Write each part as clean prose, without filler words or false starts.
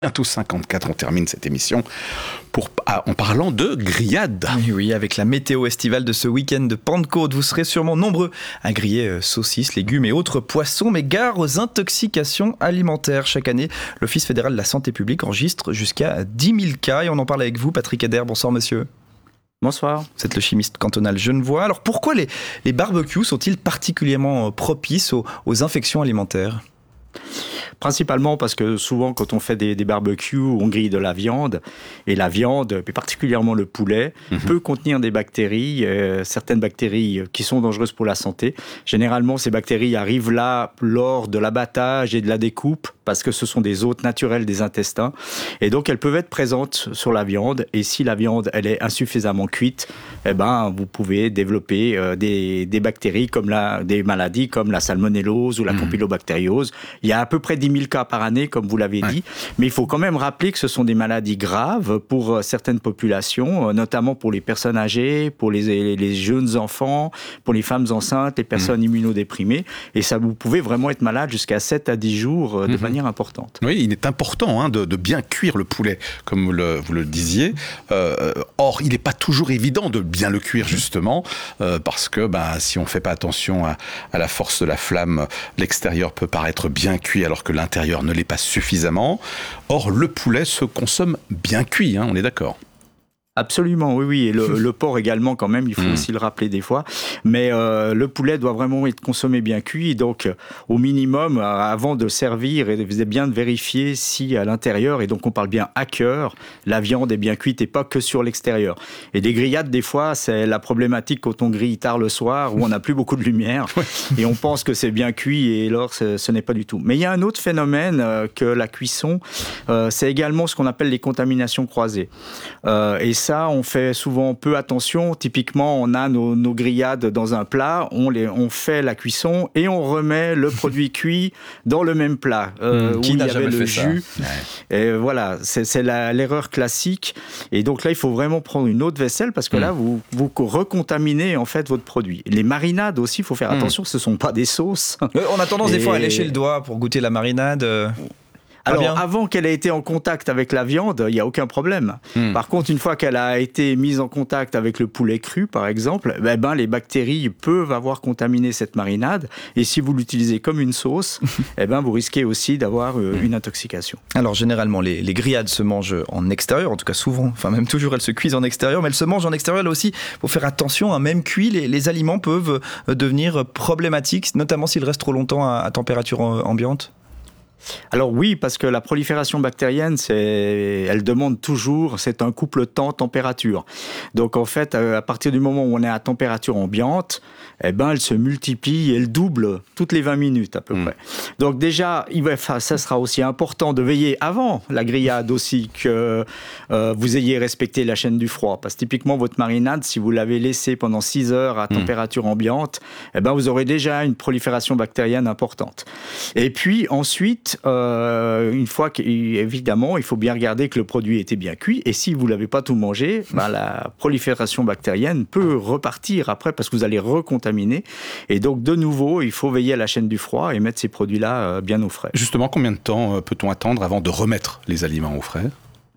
Bientôt 54, on termine cette émission en parlant de grillades. Oui, avec la météo estivale de ce week-end de Pentecôte, vous serez sûrement nombreux à griller saucisses, légumes et autres poissons, mais gare aux intoxications alimentaires. Chaque année, l'Office fédéral de la santé publique enregistre jusqu'à 10 000 cas et on en parle avec vous, Patrick Eder. Bonsoir monsieur. Bonsoir. Vous êtes le chimiste cantonal genevois. Alors pourquoi les barbecues sont-ils particulièrement propices aux infections alimentaires ? Principalement parce que souvent quand on fait des barbecues, on grille de la viande, et la viande, et particulièrement le poulet, peut contenir des bactéries, certaines bactéries qui sont dangereuses pour la santé. Généralement, ces bactéries arrivent là lors de l'abattage et de la découpe, parce que ce sont des hôtes naturels des intestins, et donc elles peuvent être présentes sur la viande, et si la viande elle est insuffisamment cuite, vous pouvez développer des bactéries, des maladies comme la salmonellose ou la campylobactériose. Il y a à peu près 10 000 cas par année, comme vous l'avez dit, mais il faut quand même rappeler que ce sont des maladies graves pour certaines populations, notamment pour les personnes âgées, pour les jeunes enfants, pour les femmes enceintes, les personnes immunodéprimées, et ça, vous pouvez vraiment être malade jusqu'à 7 à 10 jours de manière importante. Oui, il est important de bien cuire le poulet, comme vous le disiez. Or, il n'est pas toujours évident de bien le cuire, justement, parce que si on ne fait pas attention à la force de la flamme, l'extérieur peut paraître bien cuit alors que l'intérieur ne l'est pas suffisamment. Or, le poulet se consomme bien cuit, on est d'accord. Absolument, oui, et le porc également quand même, il faut aussi le rappeler des fois, mais le poulet doit vraiment être consommé bien cuit, donc au minimum, avant de servir, et vous êtes bien de vérifier si à l'intérieur, et donc on parle bien à cœur, la viande est bien cuite et pas que sur l'extérieur. Et des grillades, des fois, c'est la problématique quand on grille tard le soir, où on n'a plus beaucoup de lumière, et on pense que c'est bien cuit, et alors ce n'est pas du tout. Mais il y a un autre phénomène que la cuisson, c'est également ce qu'on appelle les contaminations croisées. Et ça, on fait souvent peu attention. Typiquement, on a nos grillades dans un plat, on fait la cuisson et on remet le produit cuit dans le même plat où il y avait le jus. Et voilà, c'est l'erreur classique. Et donc là, il faut vraiment prendre une autre vaisselle parce que là, vous recontaminez en fait votre produit. Les marinades aussi, il faut faire attention, ce ne sont pas des sauces. On a tendance des fois à lécher le doigt pour goûter la marinade. Alors, avant qu'elle ait été en contact avec la viande, il n'y a aucun problème. Par contre, une fois qu'elle a été mise en contact avec le poulet cru, par exemple, les bactéries peuvent avoir contaminé cette marinade. Et si vous l'utilisez comme une sauce, vous risquez aussi d'avoir une intoxication. Alors, généralement, les grillades se mangent en extérieur, en tout cas souvent, enfin même toujours, elles se cuisent en extérieur, mais elles se mangent en extérieur. Là aussi, il faut faire attention, même cuit, les aliments peuvent devenir problématiques, notamment s'ils restent trop longtemps à température ambiante. Alors oui, parce que la prolifération bactérienne, elle demande toujours, c'est un couple temps-température. Donc en fait, à partir du moment où on est à température ambiante, elle se multiplie, elle double toutes les 20 minutes à peu près. Donc déjà, ça sera aussi important de veiller avant la grillade aussi que vous ayez respecté la chaîne du froid. Parce que typiquement, votre marinade, si vous l'avez laissée pendant 6 heures à température ambiante, vous aurez déjà une prolifération bactérienne importante. Et puis ensuite, une fois qu'évidemment, il faut bien regarder que le produit était bien cuit. Et si vous ne l'avez pas tout mangé, la prolifération bactérienne peut repartir après parce que vous allez recontaminer. Et donc, de nouveau, il faut veiller à la chaîne du froid et mettre ces produits-là bien au frais. Justement, combien de temps peut-on attendre avant de remettre les aliments au frais ?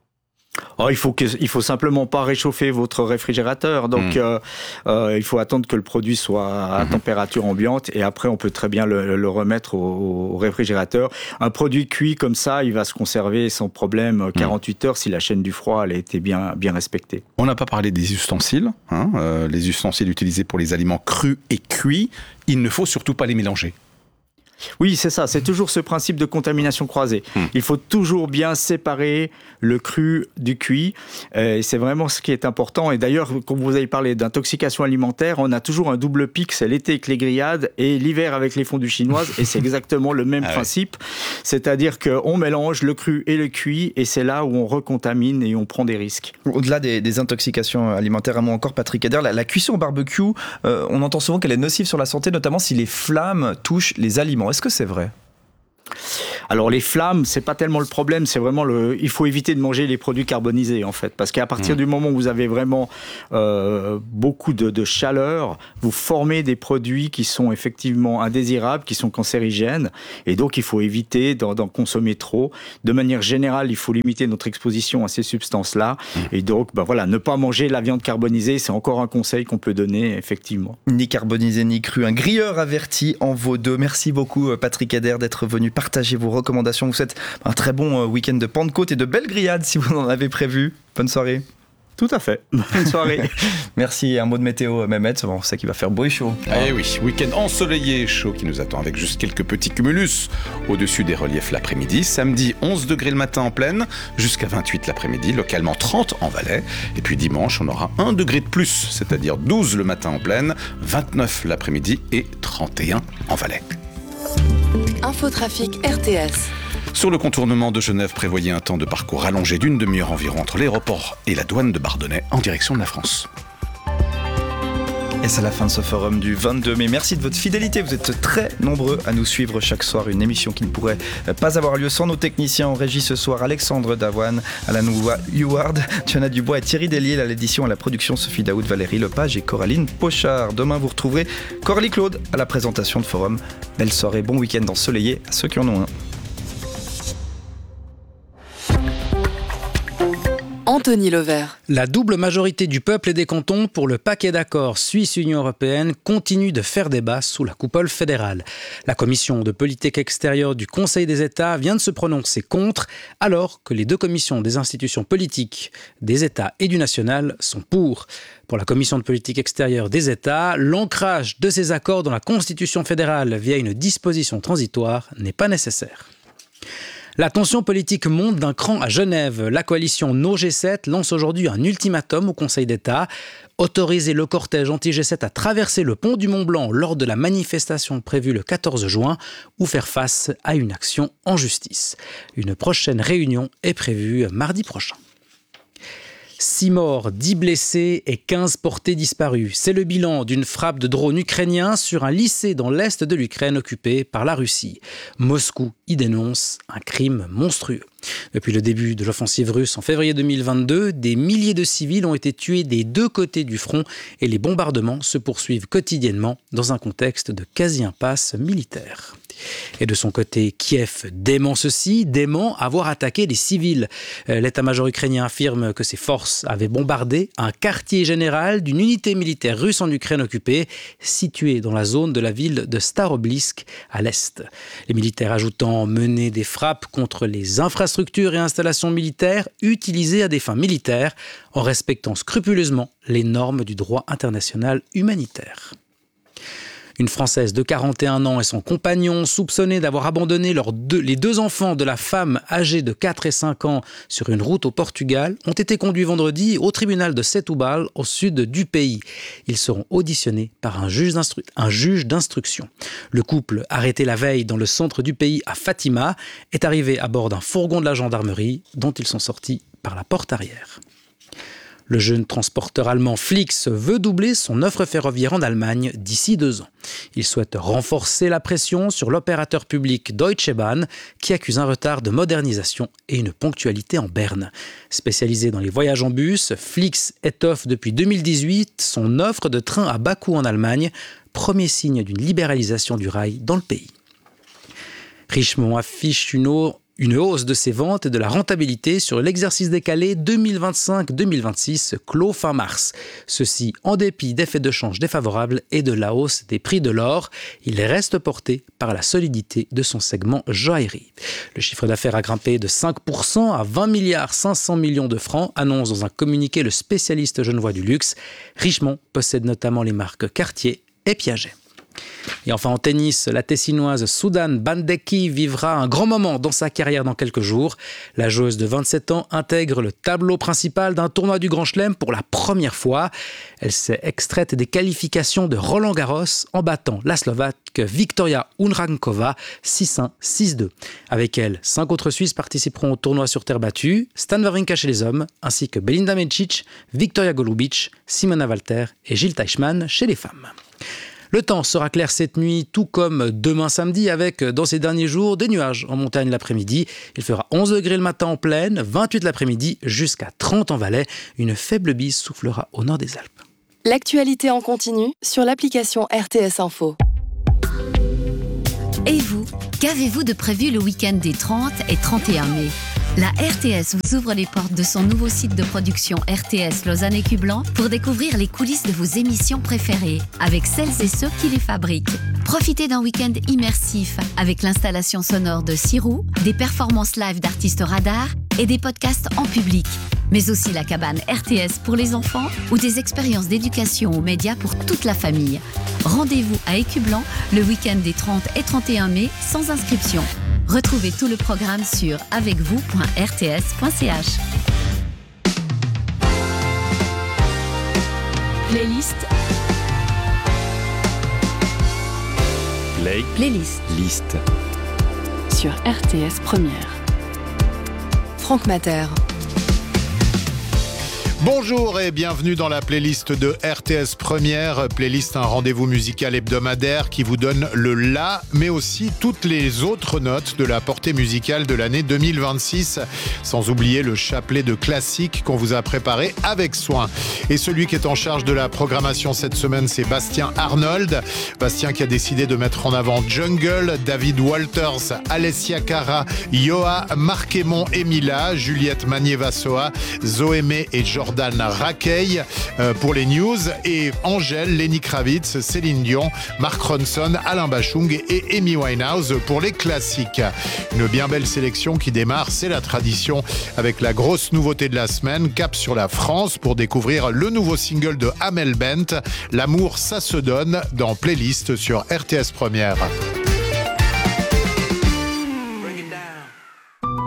Il faut simplement pas réchauffer votre réfrigérateur. Donc, il faut attendre que le produit soit à température ambiante et après, on peut très bien le remettre au réfrigérateur. Un produit cuit comme ça, il va se conserver sans problème 48 heures si la chaîne du froid elle a été bien respectée. On n'a pas parlé des ustensiles. Les ustensiles utilisés pour les aliments crus et cuits, il ne faut surtout pas les mélanger. Oui, c'est ça. C'est toujours ce principe de contamination croisée. Il faut toujours bien séparer le cru du cuit. C'est vraiment ce qui est important. Et d'ailleurs, quand vous avez parlé d'intoxication alimentaire, on a toujours un double pic. C'est l'été avec les grillades et l'hiver avec les fondues chinoises. Et c'est exactement le même principe. C'est-à-dire qu'on mélange le cru et le cuit et c'est là où on recontamine et on prend des risques. Au-delà des intoxications alimentaires, un mot encore, Patrick Eder, la cuisson au barbecue, on entend souvent qu'elle est nocive sur la santé, notamment si les flammes touchent les aliments. Est-ce que c'est vrai ? Alors les flammes, c'est pas tellement le problème, c'est vraiment il faut éviter de manger les produits carbonisés en fait, parce qu'à partir du moment où vous avez vraiment beaucoup de chaleur, vous formez des produits qui sont effectivement indésirables, qui sont cancérigènes, et donc il faut éviter d'en consommer trop. De manière générale, il faut limiter notre exposition à ces substances-là, et donc ne pas manger la viande carbonisée, c'est encore un conseil qu'on peut donner effectivement. Ni carbonisé ni cru, un grilleur averti en vaut deux. Merci beaucoup Patrick Eder d'être venu partager vos recommandations. Vous souhaite un très bon week-end de Pentecôte et de belles grillades si vous en avez prévu. Bonne soirée. Tout à fait. Bonne soirée. Merci. Un mot de météo, Mehmet. On sait qu'il va faire beau et chaud. Eh oui, week-end ensoleillé et chaud qui nous attend avec juste quelques petits cumulus au-dessus des reliefs l'après-midi. Samedi, 11 degrés le matin en plaine, jusqu'à 28 l'après-midi, localement 30 en Valais. Et puis dimanche, on aura 1 degré de plus, c'est-à-dire 12 le matin en plaine, 29 l'après-midi et 31 en Valais. Infotrafic RTS. Sur le contournement de Genève, prévoyez un temps de parcours rallongé d'une demi-heure environ entre l'aéroport et la douane de Bardonnay en direction de la France. Et c'est la fin de ce forum du 22 mai. Merci de votre fidélité. Vous êtes très nombreux à nous suivre chaque soir. Une émission qui ne pourrait pas avoir lieu sans nos techniciens en régie ce soir. Alexandre Davoine, Alan Howard, Diana Dubois et Thierry Delisle à l'édition, à la production, Sophie Daoud, Valérie Lepage et Coraline Pochard. Demain, vous retrouverez Coralie Claude à la présentation de Forum. Belle soirée, bon week-end ensoleillé à ceux qui en ont un. Anthony Levert. La double majorité du peuple et des cantons pour le paquet d'accords Suisse-Union européenne continue de faire débat sous la coupole fédérale. La commission de politique extérieure du Conseil des États vient de se prononcer contre, alors que les deux commissions des institutions politiques des États et du national sont pour. Pour la commission de politique extérieure des États, l'ancrage de ces accords dans la Constitution fédérale via une disposition transitoire n'est pas nécessaire. La tension politique monte d'un cran à Genève. La coalition No G7 lance aujourd'hui un ultimatum au Conseil d'État. Autoriser le cortège anti-G7 à traverser le pont du Mont-Blanc lors de la manifestation prévue le 14 juin ou faire face à une action en justice. Une prochaine réunion est prévue mardi prochain. 6 morts, 10 blessés et 15 portés disparus. C'est le bilan d'une frappe de drone ukrainien sur un lycée dans l'est de l'Ukraine occupé par la Russie. Moscou y dénonce un crime monstrueux. Depuis le début de l'offensive russe en février 2022, des milliers de civils ont été tués des deux côtés du front et les bombardements se poursuivent quotidiennement dans un contexte de quasi-impasse militaire. Et de son côté, Kiev dément ceci, dément avoir attaqué des civils. L'état-major ukrainien affirme que ses forces avaient bombardé un quartier général d'une unité militaire russe en Ukraine occupée, située dans la zone de la ville de Staroblisk à l'est. Les militaires ajoutant mener des frappes contre les infrastructures et installations militaires utilisées à des fins militaires, en respectant scrupuleusement les normes du droit international humanitaire. Une Française de 41 ans et son compagnon, soupçonnés d'avoir abandonné les deux enfants de la femme âgée de 4 et 5 ans sur une route au Portugal, ont été conduits vendredi au tribunal de Setúbal, au sud du pays. Ils seront auditionnés par un juge d'instruction. Le couple, arrêté la veille dans le centre du pays à Fatima, est arrivé à bord d'un fourgon de la gendarmerie dont ils sont sortis par la porte arrière. Le jeune transporteur allemand Flix veut doubler son offre ferroviaire en Allemagne d'ici 2 ans. Il souhaite renforcer la pression sur l'opérateur public Deutsche Bahn qui accuse un retard de modernisation et une ponctualité en berne. Spécialisé dans les voyages en bus, Flix étoffe depuis 2018 son offre de train à bas coût en Allemagne, premier signe d'une libéralisation du rail dans le pays. Richemont affiche une hausse de ses ventes et de la rentabilité sur l'exercice décalé 2025-2026 clos fin mars. Ceci en dépit d'effets de change défavorables et de la hausse des prix de l'or. Il reste porté par la solidité de son segment joaillerie. Le chiffre d'affaires a grimpé de 5% à 20 500 millions de francs, annonce dans un communiqué le spécialiste genevois du luxe. Richemont possède notamment les marques Cartier et Piaget. Et enfin en tennis, la Tessinoise Sudan Bandeki vivra un grand moment dans sa carrière dans quelques jours. La joueuse de 27 ans intègre le tableau principal d'un tournoi du Grand Chelem pour la première fois. Elle s'est extraite des qualifications de Roland-Garros en battant la Slovaque Victoria Unrankova 6-1, 6-2. Avec elle, 5 autres Suisses participeront au tournoi sur terre battue, Stan Wawrinka chez les hommes, ainsi que Belinda Bencic, Victoria Golubic, Simona Walter et Jil Teichmann chez les femmes. Le temps sera clair cette nuit, tout comme demain samedi, avec dans ces derniers jours des nuages en montagne l'après-midi. Il fera 11 degrés le matin en plaine, 28 l'après-midi, jusqu'à 30 en Valais. Une faible bise soufflera au nord des Alpes. L'actualité en continu sur l'application RTS Info. Et vous, qu'avez-vous de prévu le week-end des 30 et 31 mai ? La RTS vous ouvre les portes de son nouveau site de production RTS Lausanne et Cublan pour découvrir les coulisses de vos émissions préférées avec celles et ceux qui les fabriquent. Profitez d'un week-end immersif avec l'installation sonore de Sirou, des performances live d'artistes radars et des podcasts en public. Mais aussi la cabane RTS pour les enfants ou des expériences d'éducation aux médias pour toute la famille. Rendez-vous à Écublan le week-end des 30 et 31 mai sans inscription. Retrouvez tout le programme sur avecvous.rts.ch. Playlist. Playlist. Liste. Sur RTS Première. Franck Mater. Bonjour et bienvenue dans la playlist de RTS Première. Playlist, un rendez-vous musical hebdomadaire qui vous donne le la, mais aussi toutes les autres notes de la portée musicale de l'année 2026. Sans oublier le chapelet de classiques qu'on vous a préparé avec soin. Et celui qui est en charge de la programmation cette semaine, c'est Bastien Arnold. Bastien qui a décidé de mettre en avant Jungle, David Walters, Alessia Cara, Yoa, Marc Aymon et Mila, Juliette Magnier-Vassoa, Zoémé et Jordan Rakey pour les news, et Angèle, Lenny Kravitz, Céline Dion, Mark Ronson, Alain Bachung et Amy Winehouse pour les classiques. Une bien belle sélection qui démarre, c'est la tradition, avec la grosse nouveauté de la semaine, cap sur la France pour découvrir le nouveau single de Amel Bent, L'amour ça se donne, dans Playlist sur RTS Première.